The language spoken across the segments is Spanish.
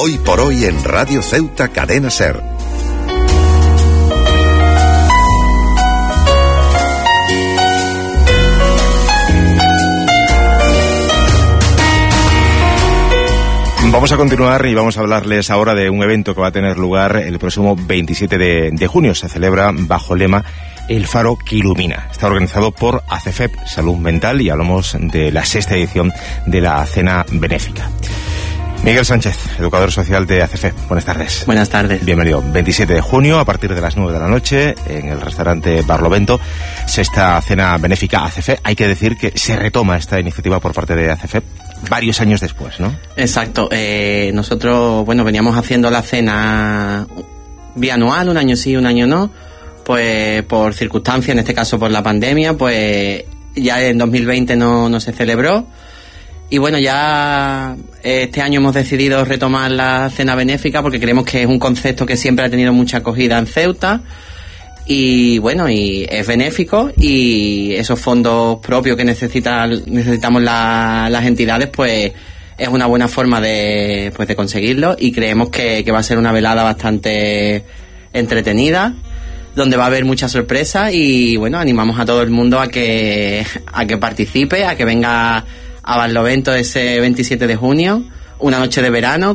Hoy por hoy en Radio Ceuta Cadena Ser. Vamos a continuar y vamos a hablarles ahora de un evento que va a tener lugar el próximo 27 de junio. Se celebra bajo el lema El Faro que Ilumina. Está organizado por ACFEP Salud Mental y hablamos de la 6ª edición de la Cena Benéfica. Miguel Sánchez, educador social de ACFEP. Buenas tardes. Buenas tardes. Bienvenido. 27 de junio, a partir de las 9 de la noche, en el restaurante Barlovento, 6ª Cena Benéfica ACFEP. Hay que decir que se retoma esta iniciativa por parte de ACFEP varios años después, ¿no? Exacto. Nosotros, veníamos haciendo la cena bianual, un año sí, un año no, pues por circunstancias, en este caso por la pandemia, pues ya en 2020 no se celebró. Y bueno, ya este año hemos decidido retomar la cena benéfica porque creemos que es un concepto que siempre ha tenido mucha acogida en Ceuta. Y bueno, y es benéfico, y esos fondos propios que necesitamos las entidades, pues es una buena forma de conseguirlo, y creemos que va a ser una velada bastante entretenida, donde va a haber muchas sorpresas, y bueno, animamos a todo el mundo a que participe, a que venga a Barlovento ese 27 de junio, una noche de verano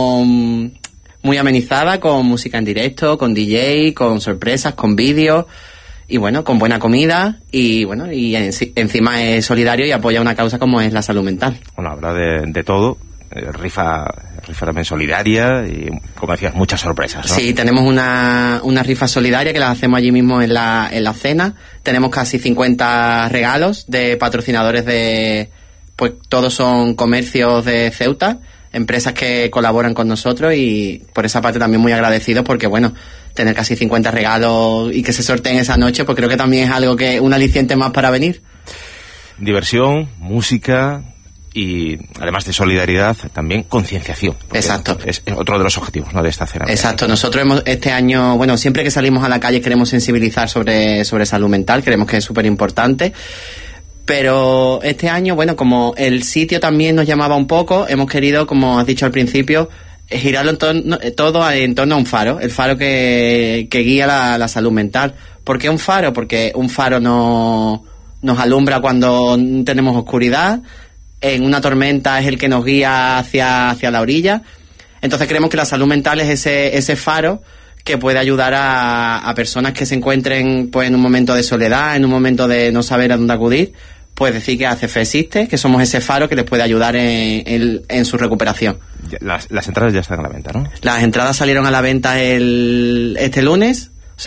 muy amenizada, con música en directo, con DJ, con sorpresas, con vídeos, y bueno, con buena comida, y bueno, y encima es solidario y apoya una causa como es la salud mental. Bueno, habla de todo, rifa también solidaria y, como decías, muchas sorpresas, ¿no? Sí, tenemos una rifa solidaria que la hacemos allí mismo en la cena. Tenemos casi 50 regalos de patrocinadores pues todos son comercios de Ceuta, empresas que colaboran con nosotros, y por esa parte también muy agradecidos, porque bueno, tener casi 50 regalos y que se sorteen esa noche, pues creo que también es algo que un aliciente más para venir. Diversión, música y, además de solidaridad, también concienciación. Exacto. Es otro de los objetivos, ¿no?, de esta cena. Exacto. Nosotros este año, siempre que salimos a la calle queremos sensibilizar sobre salud mental, creemos que es súper importante. Pero este año, como el sitio también nos llamaba un poco, hemos querido, como has dicho al principio, girarlo todo en torno a un faro, el faro que guía la salud mental. ¿Por qué un faro? Porque un faro nos alumbra cuando tenemos oscuridad, en una tormenta es el que nos guía hacia la orilla. Entonces creemos que la salud mental es ese faro que puede ayudar a personas que se encuentren pues en un momento de soledad, en un momento de no saber a dónde acudir, pues decir que ACFEP existe, que somos ese faro que les puede ayudar en su recuperación. Las entradas ya están a la venta, ¿no? Las entradas salieron a la venta este lunes,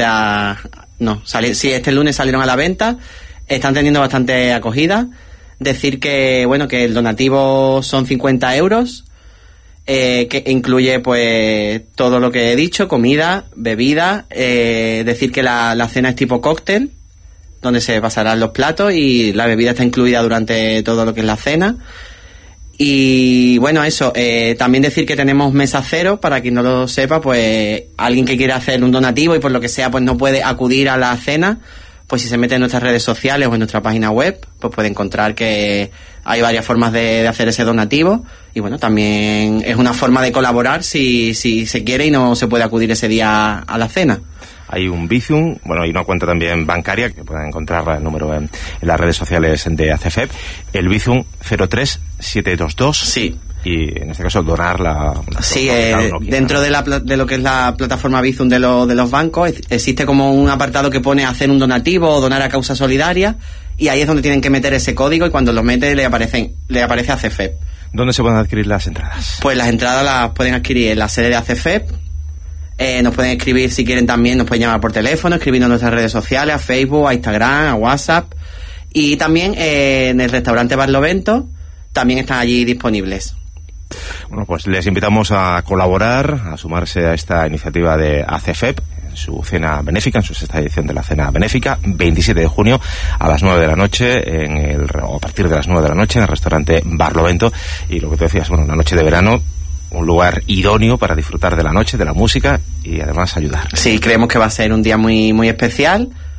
este lunes salieron a la venta, están teniendo bastante acogida. Decir que el donativo son 50 euros, que incluye pues todo lo que he dicho, comida, bebida, decir que la cena es tipo cóctel, donde se pasarán los platos, y la bebida está incluida durante todo lo que es la cena. Y eso, también decir que tenemos mesa cero, para quien no lo sepa, pues alguien que quiera hacer un donativo y por lo que sea pues no puede acudir a la cena, pues si se mete en nuestras redes sociales o en nuestra página web, pues puede encontrar que hay varias formas de hacer ese donativo, y también es una forma de colaborar si se quiere y no se puede acudir ese día a la cena. Hay un Bizum, hay una cuenta también bancaria, que pueden encontrar el número en las redes sociales de ACFEP, el Bizum 03722. Sí. Y en este caso donar sí, dentro de lo que es la plataforma Bizum de los bancos, existe como un apartado que pone hacer un donativo o donar a causa solidaria, y ahí es donde tienen que meter ese código, y cuando lo mete le aparece ACFEP. ¿Dónde se pueden adquirir las entradas? Pues las entradas las pueden adquirir en la sede de ACFEP. Nos pueden escribir si quieren también, nos pueden llamar por teléfono, escribiendo en nuestras redes sociales, a Facebook, a Instagram, a WhatsApp, y también en el restaurante Barlovento también están allí disponibles. Bueno, pues les invitamos a colaborar, a sumarse a esta iniciativa de ACFEP en su cena benéfica, en su 6ª edición de la cena benéfica, 27 de junio a las 9 de la noche, a partir de las 9 de la noche en el restaurante Barlovento. Y lo que tú decías, una noche de verano, un lugar idóneo para disfrutar de la noche, de la música y además ayudar. Sí, creemos que va a ser un día muy, muy especial,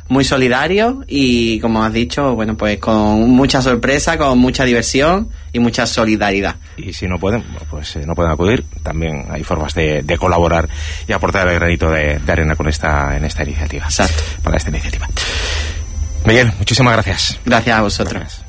muy solidario y, como has dicho, bueno, pues con mucha sorpresa, con mucha diversión y mucha solidaridad. Y si no pueden, pues no pueden acudir, también hay formas de colaborar y aportar el granito de arena con en esta iniciativa. Exacto. Para esta iniciativa. Miguel, muchísimas gracias. Gracias a vosotros.